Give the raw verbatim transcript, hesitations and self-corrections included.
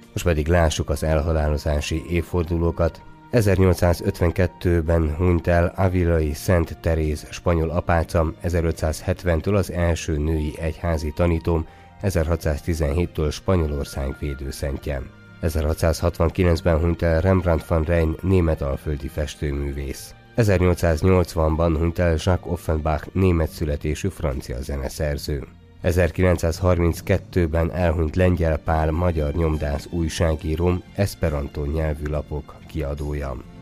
Most pedig lássuk az elhalálozási évfordulókat. ezernyolcszázötvenkettőben hunyt el Avilai Szent Teréz spanyol apáca, ezerötszázhetventől az első női egyházi tanító, ezerhatszáztizenhéttől Spanyolország védőszentje. ezerhatszázhatvankilencben hunyt el Rembrandt van Rijn német alföldi festőművész. ezernyolcszáznyolcvanban hunyt el Jacques Offenbach német születésű francia zeneszerző. ezerkilencszázharminckettőben elhunyt Lengyel Pál magyar nyomdász újságíró, eszperantó nyelvű lapok kiadója.